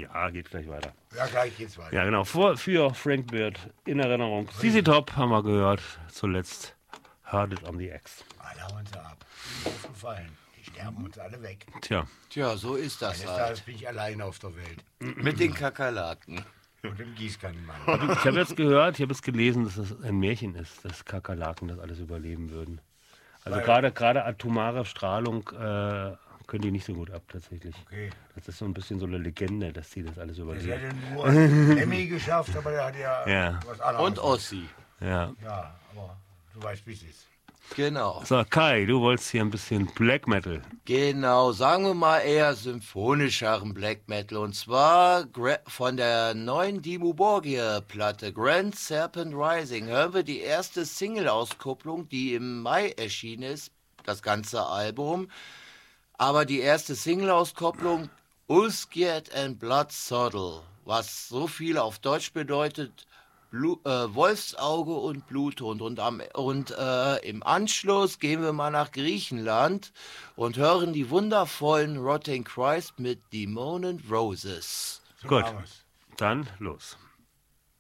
Ja, geht gleich weiter. Ja, gleich geht's weiter. Ja, genau. Für Frank Beard in Erinnerung. ZZ Top haben wir gehört. Zuletzt Heard It on the X. Alle hauen sie ab. Ist mir aufgefallen. Die sterben uns alle weg. Tja, so ist das Eines halt. Tages bin ich allein auf der Welt. Mit den Kakerlaken. Und dem Gießkannenmann. Ich habe jetzt gehört, ich habe es gelesen, dass es ein Märchen ist, dass Kakerlaken das alles überleben würden. Also gerade atomare Strahlung können die nicht so gut ab, tatsächlich. Okay. Das ist so ein bisschen so eine Legende, dass die das alles Das überleben. hätte nur Emmy geschafft, aber der hat Ja. was anderes. Und Ossi. Ja. Ja, aber du weißt, wie es ist. Genau. So, Kai, du wolltest hier ein bisschen Black Metal. Genau, sagen wir mal eher symphonischeren Black Metal. Und zwar von der neuen Dimmu Borgir-Platte Grand Serpent Rising hören wir die erste Single-Auskopplung, die im Mai erschienen ist, das ganze Album. Aber die erste Single-Auskopplung Ulskiet and Blood Soddle, was so viel auf Deutsch bedeutet, Wolfsauge und Bluthund. Und im Anschluss gehen wir mal nach Griechenland und hören die wundervollen Rotting Christ mit Demon and Roses. So Gut, machen wir's. dann los.